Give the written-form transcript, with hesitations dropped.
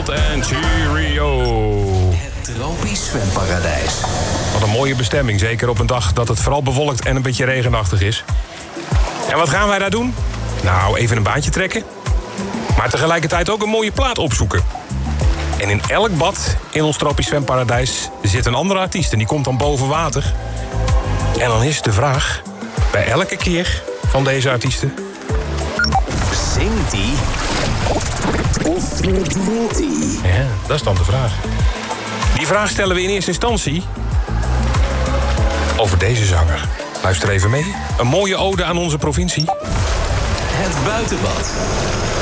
Buitenbad en Cheerio. Het tropisch zwemparadijs. Wat een mooie bestemming, zeker op een dag dat het vooral bewolkt en een beetje regenachtig is. En wat gaan wij daar doen? Nou, even een baantje trekken. Maar tegelijkertijd ook een mooie plaat opzoeken. En in elk bad in ons tropisch zwemparadijs zit een andere artiest. En die komt dan boven water. En dan is de vraag, bij elke keer van deze artiesten... Zingt hij of verdrinkt hij? Ja, dat is dan de vraag. Die vraag stellen we in eerste instantie over deze zanger. Luister even mee. Een mooie ode aan onze provincie. Het buitenbad.